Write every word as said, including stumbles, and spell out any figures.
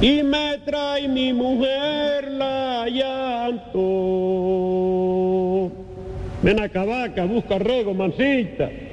y me trae mi mujer la llanto. Ven acá, vaca, busca rego, mancita.